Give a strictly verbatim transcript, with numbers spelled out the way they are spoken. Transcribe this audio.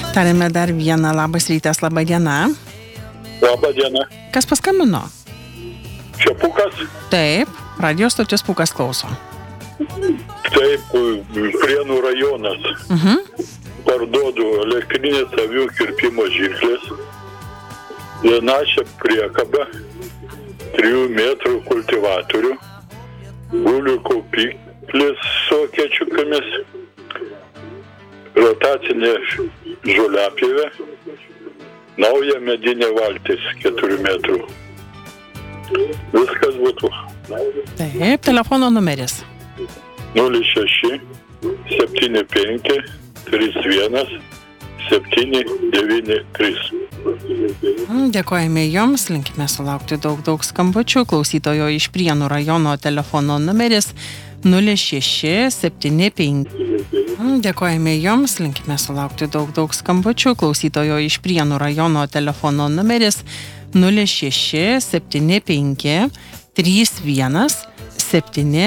Tarėme dar vieną. Labas rytas, laba diena. Labą dieną. Kas paskambino? Čia Pukas? Taip, radio stotis Pukas klauso. Taip, Prienų rajonas. Mhm. Parduodu elektrinės avių kirpimo žirklės. Vienašia priekaba, trijų metrų kultivatorių, gulių kaupiklis su kečiukomis, rotacinė žoliapjovė, nauja medinė valtis keturių metrų. Viskas būtų. Taip, telefono numeris. nulis šeši septyni penki trys vienas septyni devyni trys. Dėkojame jums, linkime sulaukti daug, daug skambučių. Klausytojo iš Prienų rajono telefono numeris nulis šeši septyni penki. Dėkojame jums, linkime sulaukti daug, daug skambučių. Klausytojo iš Prienų rajono telefono numeris nulis šeši septyni penki trys vienas septyni